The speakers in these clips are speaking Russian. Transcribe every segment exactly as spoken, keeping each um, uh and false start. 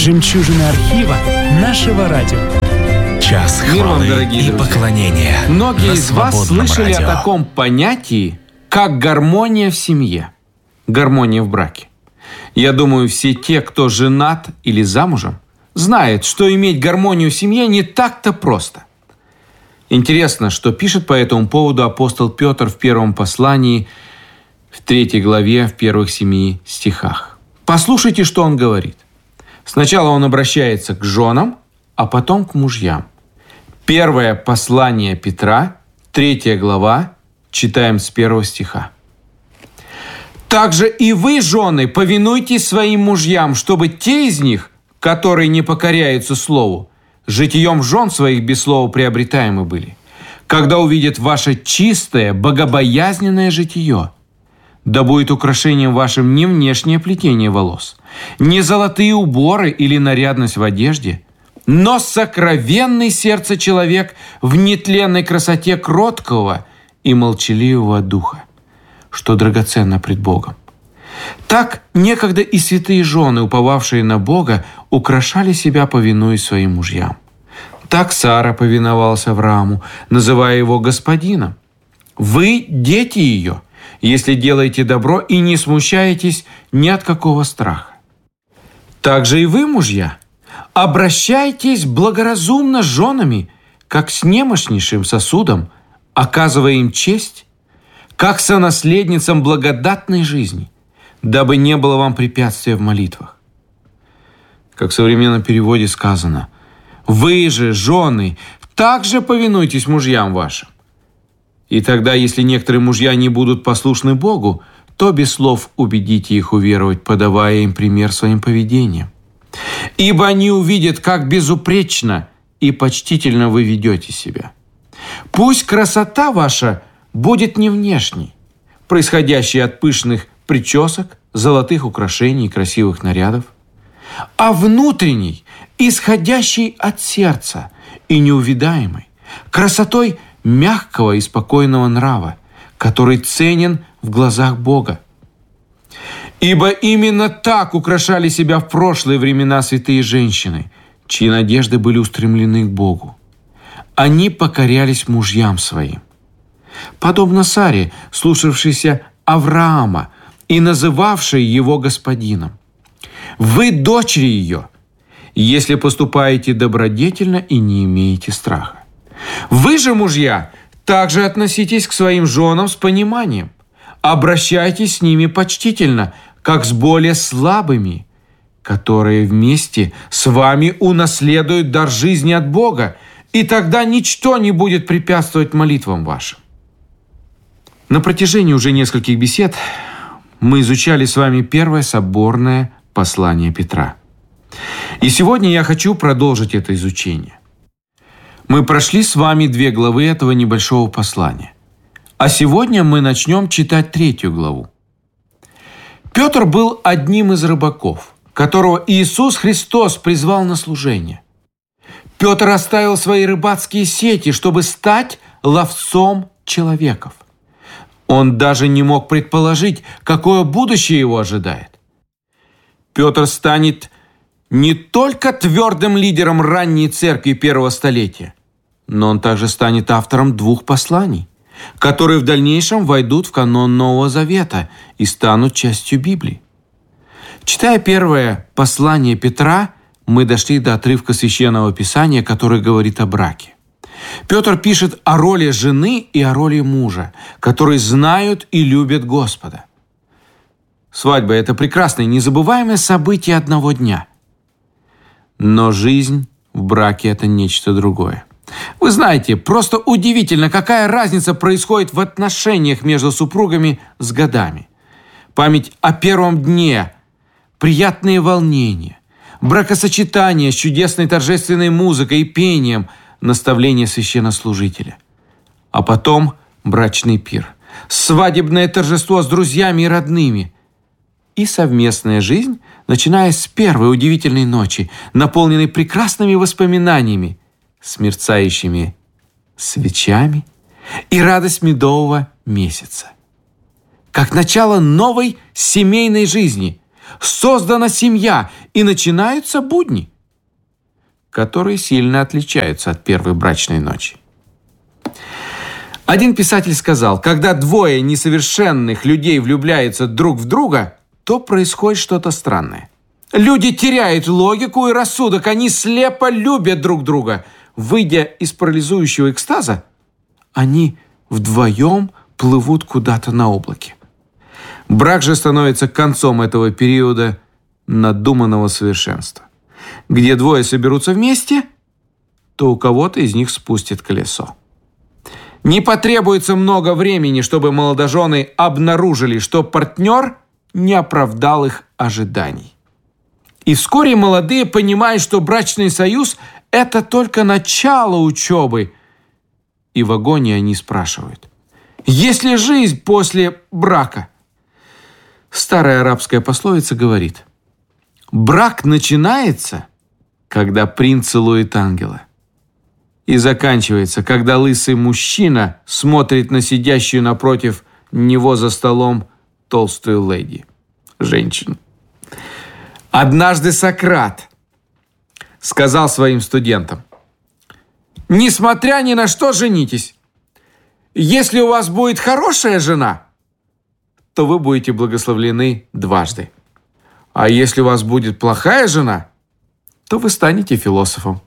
Жемчужины архива нашего радио. Час Мир вам, хвалы дорогие и друзья. поклонения. Многие на из вас Свободном слышали радио. о таком понятии, как гармония в семье, гармония в браке. Я думаю, все те, кто женат или замужем, знают, что иметь гармонию в семье не так-то просто. Интересно, что пишет по этому поводу апостол Петр в первом послании, в третьей главе, в первых семи стихах. Послушайте, что он говорит. Сначала он обращается к женам, а потом к мужьям. Первое послание Петра, третья глава, читаем с первого стиха. «Также и вы, жены, повинуйтесь своим мужьям, чтобы те из них, которые не покоряются слову, житием жен своих без слова приобретаемы были, когда увидят ваше чистое, богобоязненное житие. Да будет украшением вашим не внешнее плетение волос, не золотые уборы или нарядность в одежде, но сокровенный сердце человек в нетленной красоте кроткого и молчаливого духа, что драгоценно пред Богом. Так некогда и святые жены, уповавшие на Бога, украшали себя, повинуясь своим мужьям. Так Сара повиновалась Аврааму, называя его господином. Вы – дети ее, если делаете добро и не смущаетесь ни от какого страха. Также и вы, мужья, обращайтесь благоразумно с женами, как с немощнейшим сосудом, оказывая им честь, как сонаследницам благодатной жизни, дабы не было вам препятствия в молитвах. Как в современном переводе сказано: «Вы же, жены, также повинуйтесь мужьям вашим». И тогда, если некоторые мужья не будут послушны Богу, то без слов убедите их уверовать, подавая им пример своим поведением. Ибо они увидят, как безупречно и почтительно вы ведете себя. Пусть красота ваша будет не внешней, происходящей от пышных причесок, золотых украшений и красивых нарядов, а внутренней, исходящей от сердца и неувидаемой, красотой мягкого и спокойного нрава, который ценен в глазах Бога. Ибо именно так украшали себя в прошлые времена святые женщины, чьи надежды были устремлены к Богу. Они покорялись мужьям своим. Подобно Саре, слушавшейся Авраама и называвшей его господином. Вы дочери ее, если поступаете добродетельно и не имеете страха. Вы же, мужья, также относитесь к своим женам с пониманием. Обращайтесь с ними почтительно, как с более слабыми, которые вместе с вами унаследуют дар жизни от Бога, и тогда ничто не будет препятствовать молитвам вашим. На протяжении уже нескольких бесед мы изучали с вами первое соборное послание Петра. И сегодня я хочу продолжить это изучение. Мы прошли с вами две главы этого небольшого послания. А сегодня мы начнем читать третью главу. Петр был одним из рыбаков, которого Иисус Христос призвал на служение. Петр оставил свои рыбацкие сети, чтобы стать ловцом человеков. Он даже не мог предположить, какое будущее его ожидает. Петр станет не только твердым лидером ранней церкви первого столетия, но он также станет автором двух посланий, которые в дальнейшем войдут в канон Нового Завета и станут частью Библии. Читая первое послание Петра, мы дошли до отрывка Священного Писания, который говорит о браке. Петр пишет о роли жены и о роли мужа, которые знают и любят Господа. Свадьба – это прекрасное, незабываемое событие одного дня. Но жизнь в браке – это нечто другое. Вы знаете, просто удивительно, какая разница происходит в отношениях между супругами с годами. Память о первом дне, приятные волнения, бракосочетание с чудесной торжественной музыкой и пением, наставление священнослужителя. А потом брачный пир, свадебное торжество с друзьями и родными. И совместная жизнь, начиная с первой удивительной ночи, наполненной прекрасными воспоминаниями, с мерцающими свечами и радость медового месяца. Как начало новой семейной жизни, создана семья, и начинаются будни, которые сильно отличаются от первой брачной ночи. Один писатель сказал, когда двое несовершенных людей влюбляются друг в друга, то происходит что-то странное. Люди теряют логику и рассудок, они слепо любят друг друга. Выйдя из парализующего экстаза, они вдвоем плывут куда-то на облаке. Брак же становится концом этого периода надуманного совершенства. Где двое соберутся вместе, то у кого-то из них спустит колесо. Не потребуется много времени, чтобы молодожены обнаружили, что партнер не оправдал их ожиданий. И вскоре молодые понимают, что брачный союз – это только начало учебы. И в агонии они спрашивают: есть ли жизнь после брака? Старая арабская пословица говорит: брак начинается, когда принц целует ангела, и заканчивается, когда лысый мужчина смотрит на сидящую напротив него за столом толстую леди, женщину. Однажды Сократ сказал своим студентам: несмотря ни на что, женитесь. Если у вас будет хорошая жена, то вы будете благословлены дважды. А если у вас будет плохая жена, то вы станете философом.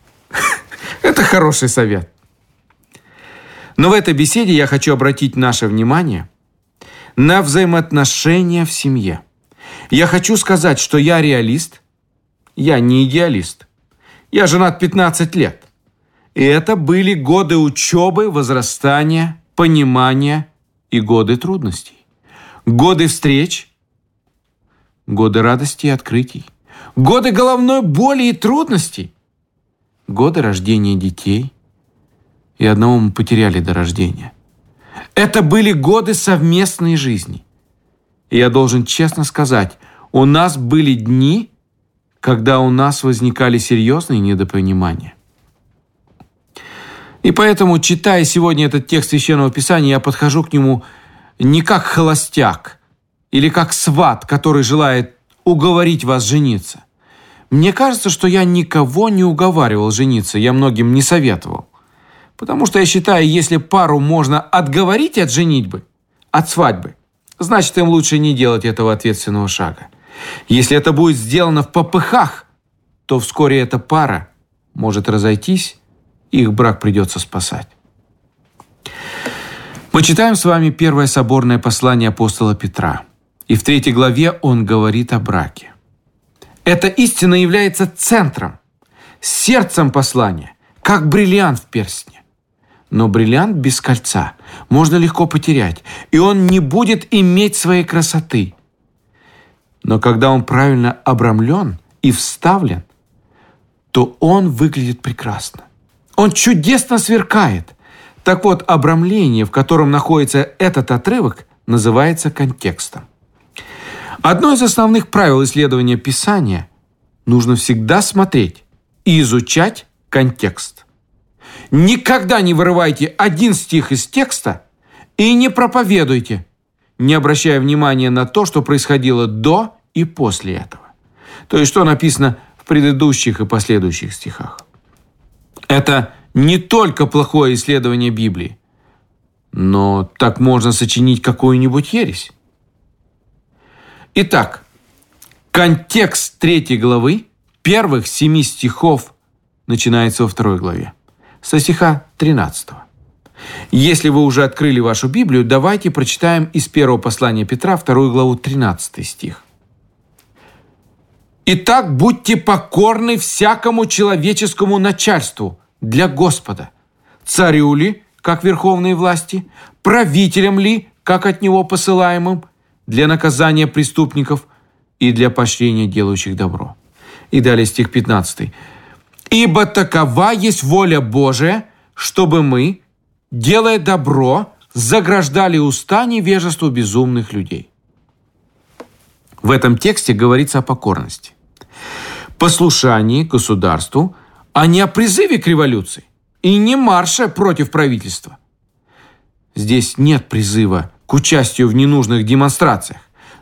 Это хороший совет. Но в этой беседе я хочу обратить наше внимание на взаимоотношения в семье. Я хочу сказать, что я реалист, я не идеалист. Я женат пятнадцать лет. И это были годы учебы, возрастания, понимания и годы трудностей. Годы встреч, годы радости и открытий, годы головной боли и трудностей, годы рождения детей. И одного мы потеряли до рождения. Это были годы совместной жизни. И я должен честно сказать, у нас были дни, когда у нас возникали серьезные недопонимания. И поэтому, читая сегодня этот текст Священного Писания, я подхожу к нему не как холостяк или как сват, который желает уговорить вас жениться. Мне кажется, что я никого не уговаривал жениться, я многим не советовал. Потому что я считаю, если пару можно отговорить от женитьбы, от свадьбы, значит, им лучше не делать этого ответственного шага. Если это будет сделано в попыхах, то вскоре эта пара может разойтись, и их брак придется спасать. Мы читаем с вами первое соборное послание апостола Петра. И в третьей главе он говорит о браке. Эта истина является центром, сердцем послания, как бриллиант в перстне. Но бриллиант без кольца можно легко потерять, и он не будет иметь своей красоты. Но когда он правильно обрамлен и вставлен, то он выглядит прекрасно. Он чудесно сверкает. Так вот, обрамление, в котором находится этот отрывок, называется контекстом. Одно из основных правил исследования Писания – нужно всегда смотреть и изучать контекст. Никогда не вырывайте один стих из текста и не проповедуйте, не обращая внимания на то, что происходило до и после этого. То есть, что написано в предыдущих и последующих стихах. Это не только плохое исследование Библии, но так можно сочинить какую-нибудь ересь. Итак, контекст третьей главы, первых семи стихов, начинается во второй главе, со стиха тринадцатого. Если вы уже открыли вашу Библию, давайте прочитаем из первого послания Петра, вторую главу, тринадцатый стих. «Итак, будьте покорны всякому человеческому начальству для Господа, царю ли, как верховной власти, правителям ли, как от него посылаемым, для наказания преступников и для поощрения делающих добро». И далее стих пятнадцатый. «Ибо такова есть воля Божия, чтобы мы, делая добро, заграждали уста невежеству безумных людей». В этом тексте говорится о покорности, послушании государству, а не о призыве к революции и не марше против правительства. Здесь нет призыва к участию в ненужных демонстрациях,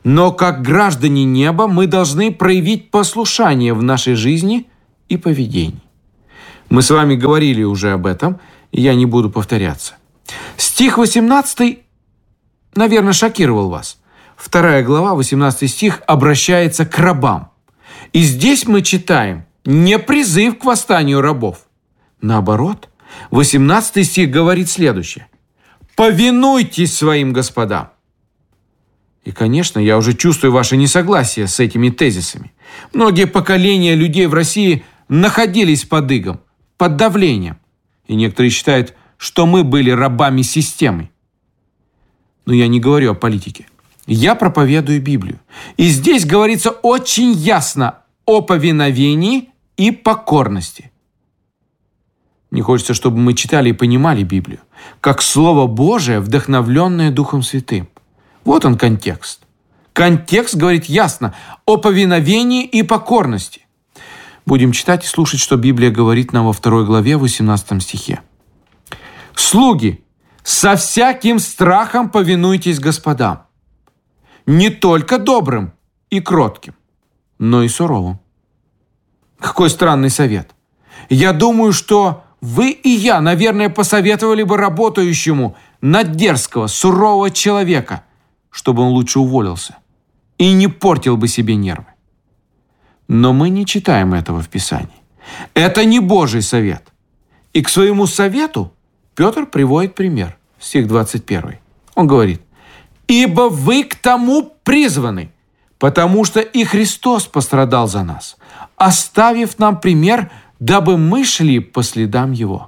Но как граждане неба мы должны проявить послушание в нашей жизни и поведении. Мы с вами говорили уже об этом, и я не буду повторяться. Стих восемнадцатый, наверное, шокировал вас. Вторая глава, восемнадцатый стих, обращается к рабам. И здесь мы читаем не призыв к восстанию рабов. Наоборот, восемнадцатый стих говорит следующее. «Повинуйтесь своим господам». И, конечно, я уже чувствую ваше несогласие с этими тезисами. Многие поколения людей в России находились под игом, под давлением. И некоторые считают, что мы были рабами системы. Но я не говорю о политике. Я проповедую Библию. И здесь говорится очень ясно о повиновении и покорности. Мне хочется, чтобы мы читали и понимали Библию, как Слово Божие, вдохновленное Духом Святым. Вот он контекст. Контекст говорит ясно о повиновении и покорности. Будем читать и слушать, что Библия говорит нам во второй главе, восемнадцатом стихе. «Слуги, со всяким страхом повинуйтесь господам, не только добрым и кротким, но и суровым». Какой странный совет. Я думаю, что вы и я, наверное, посоветовали бы работающему на дерзкого, сурового человека, чтобы он лучше уволился и не портил бы себе нервы. Но мы не читаем этого в Писании. Это не Божий совет. И к своему совету Петр приводит пример. Стих двадцать первый. Он говорит: «Ибо вы к тому призваны, потому что и Христос пострадал за нас, оставив нам пример, дабы мы шли по следам Его».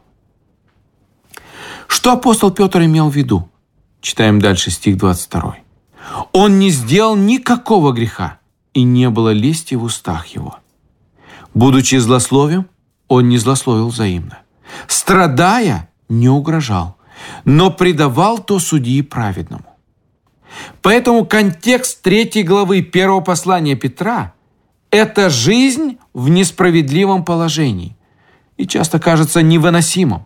Что апостол Петр имел в виду? Читаем дальше стих двадцать второй. «Он не сделал никакого греха, и не было лести в устах его. Будучи злословием, он не злословил взаимно. Страдая, не угрожал, но предавал то судьи праведному». Поэтому контекст третьей главы первого послания Петра – это жизнь в несправедливом положении и часто кажется невыносимым.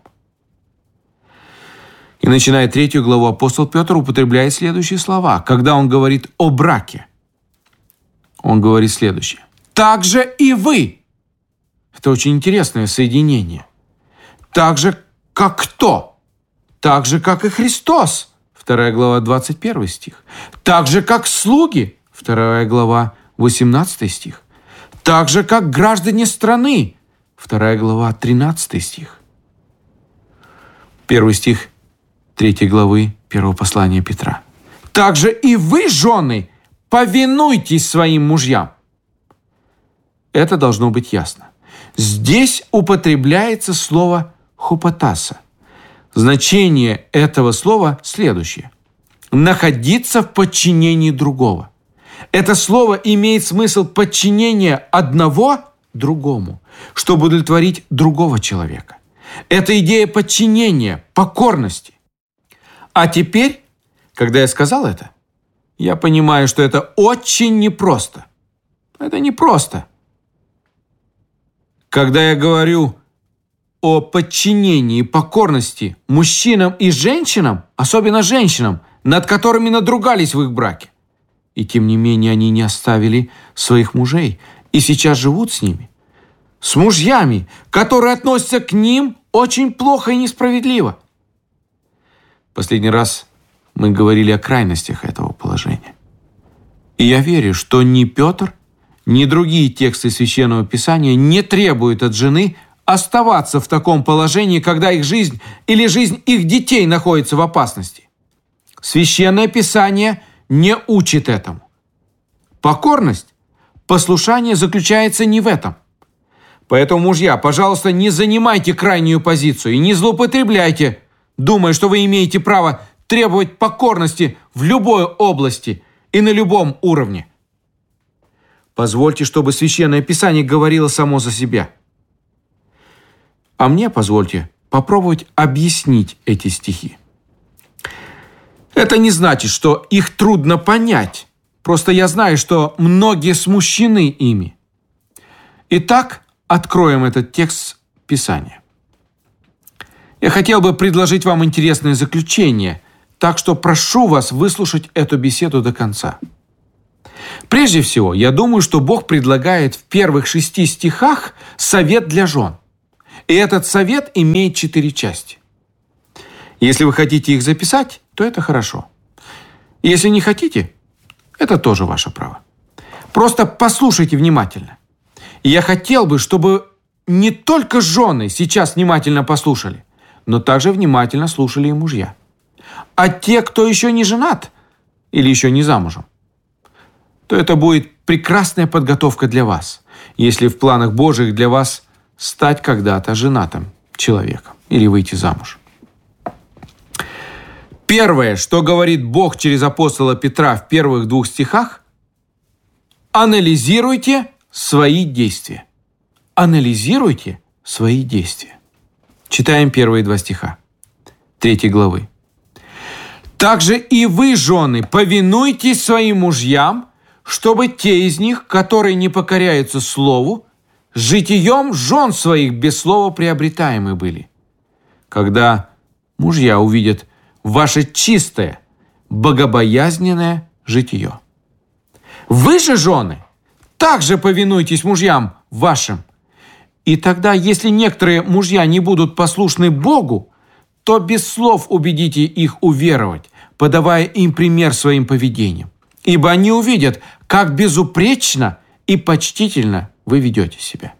И начиная третью главу, апостол Петр употребляет следующие слова, когда он говорит о браке. Он говорит следующее: «Так же и вы». Это очень интересное соединение. «Так же, как кто? Так же, как и Христос». Вторая глава, двадцать первый стих. «Так же, как слуги». Вторая глава, восемнадцатый стих. «Так же, как граждане страны». Вторая глава, тринадцатый стих. Первый стих третьей главы первого послания Петра. «Так же и вы, жены, повинуйтесь своим мужьям». Это должно быть ясно. Здесь употребляется слово «хупотаса». Значение этого слова следующее: находиться в подчинении другого. Это слово имеет смысл подчинения одного другому, чтобы удовлетворить другого человека. Это идея подчинения, покорности. А теперь, когда я сказал это, я понимаю, что это очень непросто. Это непросто. Когда я говорю о подчинении и покорности мужчинам и женщинам, особенно женщинам, над которыми надругались в их браке, и тем не менее они не оставили своих мужей и сейчас живут с ними, с мужьями, которые относятся к ним очень плохо и несправедливо. Последний раз мы говорили о крайностях этого положения. И я верю, что ни Петр, ни другие тексты Священного Писания не требуют от жены оставаться в таком положении, когда их жизнь или жизнь их детей находится в опасности. Священное Писание не учит этому. Покорность, послушание заключается не в этом. Поэтому, мужья, пожалуйста, не занимайте крайнюю позицию и не злоупотребляйте, думая, что вы имеете право требовать покорности в любой области и на любом уровне. Позвольте, чтобы Священное Писание говорило само за себя. А мне позвольте попробовать объяснить эти стихи. Это не значит, что их трудно понять. Просто я знаю, что многие смущены ими. Итак, откроем этот текст Писания. Я хотел бы предложить вам интересное заключение, так что прошу вас выслушать эту беседу до конца. Прежде всего, я думаю, что Бог предлагает в первых шести стихах совет для жен. И этот совет имеет четыре части. Если вы хотите их записать, то это хорошо. Если не хотите, это тоже ваше право. Просто послушайте внимательно. И я хотел бы, чтобы не только жены сейчас внимательно послушали, но также внимательно слушали и мужья. А те, кто еще не женат или еще не замужем, то это будет прекрасная подготовка для вас, если в планах Божьих для вас стать когда-то женатым человеком или выйти замуж. Первое, что говорит Бог через апостола Петра в первых двух стихах: анализируйте свои действия. Анализируйте свои действия. Читаем первые два стиха третьей главы. «Также и вы, жены, повинуйтесь своим мужьям, чтобы те из них, которые не покоряются слову, житием жен своих без слова приобретаемы были. Когда мужья увидят ваше чистое, богобоязненное житие. Вы же, жены, также повинуйтесь мужьям вашим. И тогда, если некоторые мужья не будут послушны Богу, то без слов убедите их уверовать, подавая им пример своим поведением. Ибо они увидят, как безупречно и почтительно вы ведете себя».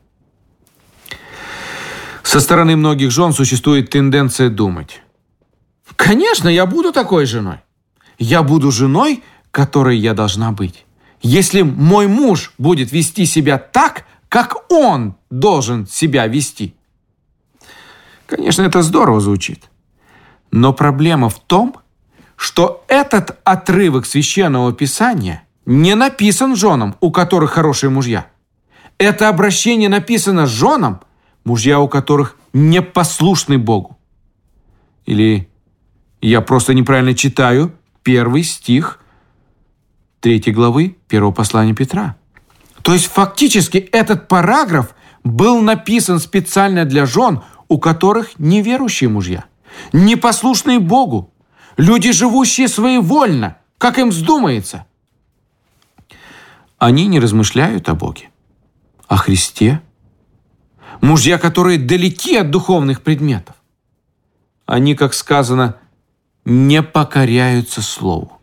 Со стороны многих жен существует тенденция думать: «Конечно, я буду такой женой. Я буду женой, которой я должна быть. Если мой муж будет вести себя так, как он должен себя вести». Конечно, это здорово звучит. Но проблема в том, что этот отрывок Священного Писания не написан женам, у которых хорошие мужья. Это обращение написано женам, мужья у которых не послушны Богу. Или я просто неправильно читаю первый стих третьей главы первого послания Петра. То есть фактически этот параграф был написан специально для жен, у которых неверующие мужья, непослушные Богу, люди, живущие своевольно, как им вздумается. Они не размышляют о Боге, о Христе. Мужья, которые далеки от духовных предметов. Они, как сказано, не покоряются Слову.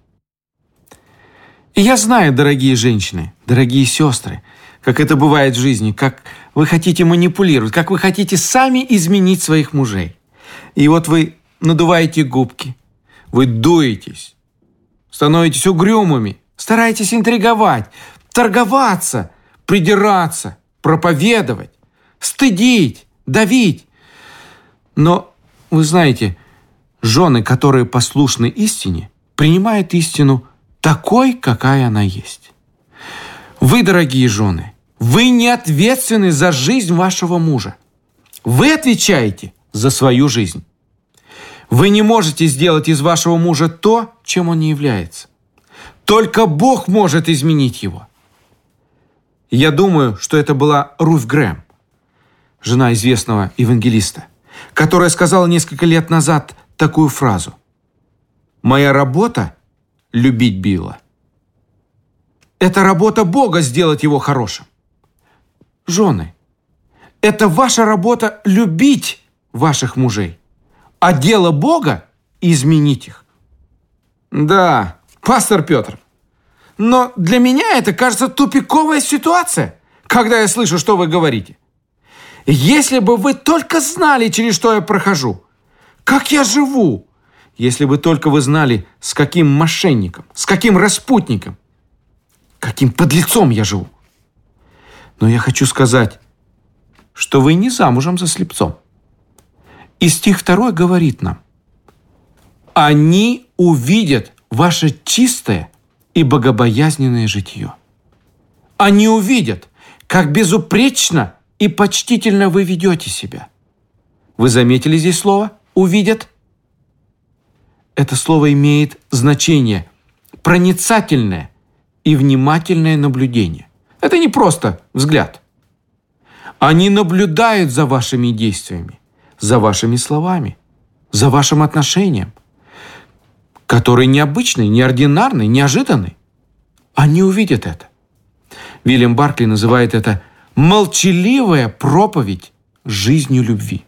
И я знаю, дорогие женщины, дорогие сестры, как это бывает в жизни, как вы хотите манипулировать, как вы хотите сами изменить своих мужей. И вот вы надуваете губки, вы дуетесь, становитесь угрюмыми, стараетесь интриговать, торговаться, придираться, проповедовать, стыдить, давить. Но вы знаете, жены, которые послушны истине, принимают истину такой, какая она есть. Вы, дорогие жены, вы не ответственны за жизнь вашего мужа. Вы отвечаете за свою жизнь. Вы не можете сделать из вашего мужа то, чем он не является. Только Бог может изменить его. Я думаю, что это была Руф Грэм, жена известного евангелиста, которая сказала несколько лет назад такую фразу: «Моя работа – любить Билла. Это работа Бога сделать его хорошим». Жены, это ваша работа любить ваших мужей, а дело Бога – изменить их. Да, пастор Петр, но для меня это кажется тупиковая ситуация, когда я слышу, что вы говорите. Если бы вы только знали, через что я прохожу, как я живу, если бы только вы знали, с каким мошенником, с каким распутником, каким подлецом я живу. Но я хочу сказать, что вы не замужем за слепцом. И стих второй говорит нам: «Они увидят ваше чистое и богобоязненное житие». Они увидят, как безупречно и почтительно вы ведете себя. Вы заметили здесь слово «увидят»? Это слово имеет значение проницательное и внимательное наблюдение. Это не просто взгляд. Они наблюдают за вашими действиями, за вашими словами, за вашим отношением, который необычный, неординарный, неожиданный. они увидят это. Вильям Баркли называет это «молчаливая проповедь жизнью любви».